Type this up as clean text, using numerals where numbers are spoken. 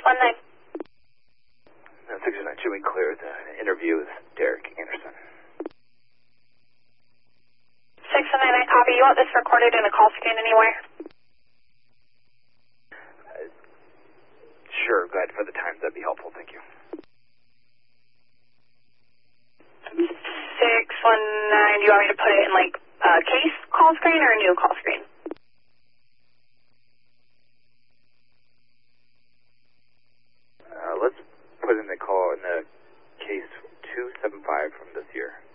619. 619, should we clear the interview with Derek Anderson? 619, copy. You want this recorded in a call screen anywhere? Sure, go ahead for the times. That'd be helpful. Thank you. 619, do you want me to put it in like a case call screen or a new call screen? Let's put in the call in the case 275 from this year.